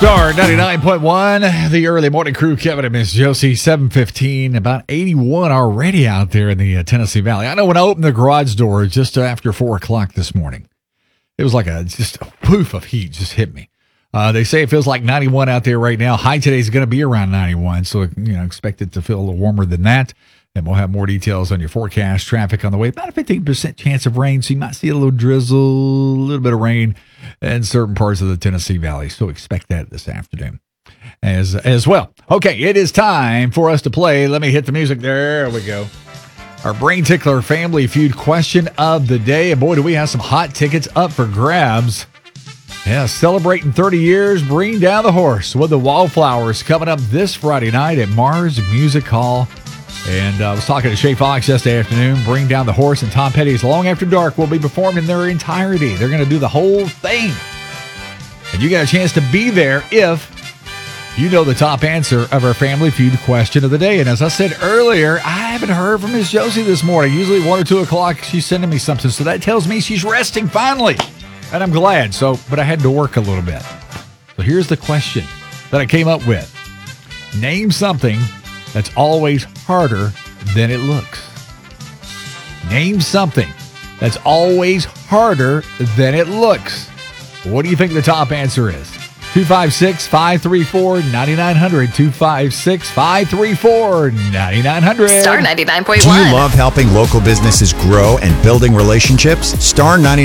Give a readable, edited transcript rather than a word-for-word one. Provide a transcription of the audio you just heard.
Star 99.1, the early morning crew, Kevin and Miss Josie, 7:15, about 81 already out there in the Tennessee Valley. I know when I opened the garage door just after 4 o'clock this morning, it was like just a poof of heat just hit me. They say it feels like 91 out there right now. High today is going to be around 91, so expect it to feel a little warmer than that. And we'll have more details on your forecast. Traffic on the way. About a 15% chance of rain, so you might see a little drizzle, a little bit of rain in certain parts of the Tennessee Valley. So expect that this afternoon as well. Okay, it is time for us to play. Let me hit the music. There we go. Our Brain Tickler Family Feud question of the day. And boy, do we have some hot tickets up for grabs. Yeah, celebrating 30 years, Bring Down the Horse with the Wallflowers coming up this Friday night at Mars Music Hall. And I was talking to Shay Fox yesterday afternoon. Bring Down the Horse and Tom Petty's Long After Dark will be performed in their entirety. They're going to do the whole thing. And you got a chance to be there if you know the top answer of our Family Feud question of the day. And as I said earlier, I haven't heard from Miss Josie this morning. Usually 1 or 2 o'clock, she's sending me something. So that tells me she's resting finally. And I'm glad. But I had to work a little bit. So here's the question that I came up with. Name something that's always harder than it looks. Name something that's always harder than it looks. What do you think the top answer is? 256-534-9900. 256-534-9900. Star 99.1. Do you love helping local businesses grow and building relationships? Star 99.